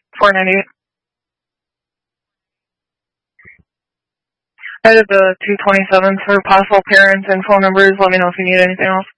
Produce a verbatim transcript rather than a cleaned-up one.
four ninety-eight. I did the two twenty-seven for possible parents and phone numbers. Let me know if you need anything else.